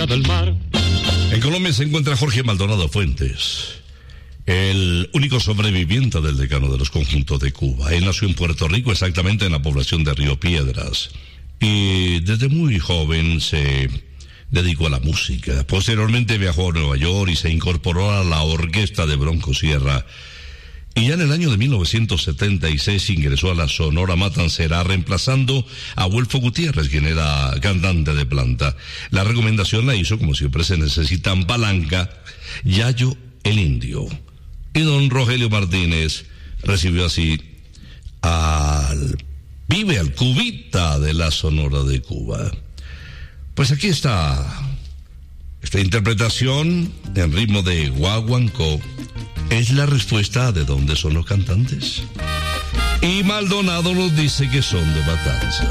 orilla del mar. En Colombia se encuentra Jorge Maldonado Fuentes, el único sobreviviente del decano de los conjuntos de Cuba. Él nació en Puerto Rico, exactamente en la población de Río Piedras, y desde muy joven se dedicó a la música. Posteriormente viajó a Nueva York y se incorporó a la orquesta de Bronco Sierra. Y ya en el año de 1976 ingresó a la Sonora Matancera, reemplazando a Huelfo Gutiérrez, quien era cantante de planta. La recomendación la hizo, como siempre se necesitan, Palanca, Yayo el Indio. Y don Rogelio Martínez recibió así al Cubita de la Sonora de Cuba. Pues aquí está esta interpretación en ritmo de guaguancó. Es la respuesta de dónde son los cantantes. Y Maldonado nos dice que son de Matanza.